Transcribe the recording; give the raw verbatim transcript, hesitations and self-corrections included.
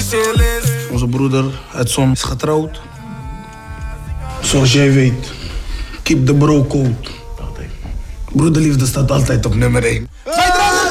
officieel is. Onze broeder uit Zon is getrouwd. Zoals jij weet, keep the bro code. Broederliefde staat altijd op nummer één.